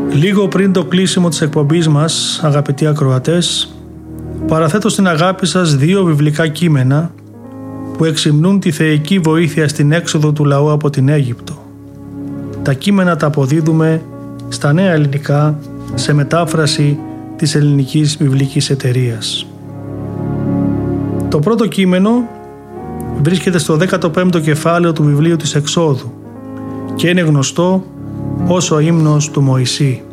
Λίγο πριν το κλείσιμο της εκπομπής μας, αγαπητοί ακροατές, παραθέτω στην αγάπη σας 2 βιβλικά κείμενα που εξυμνούν τη θεϊκή βοήθεια στην έξοδο του λαού από την Αίγυπτο. Τα κείμενα τα αποδίδουμε στα Νέα Ελληνικά σε μετάφραση της Ελληνικής Βιβλικής Εταιρείας. Το πρώτο κείμενο βρίσκεται στο 15ο κεφάλαιο του βιβλίου της Εξόδου και είναι γνωστό ως ο ύμνος του Μωυσή.